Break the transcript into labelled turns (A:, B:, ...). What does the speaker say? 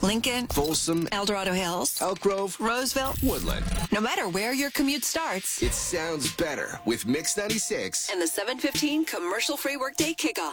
A: Lincoln,
B: Folsom,
A: El Dorado Hills,
B: Elk Grove,
A: Roseville.
B: Woodland.
A: No matter where your commute starts,
B: It sounds better with Mix 96.
A: and the 7:15 commercial-free workday kickoff.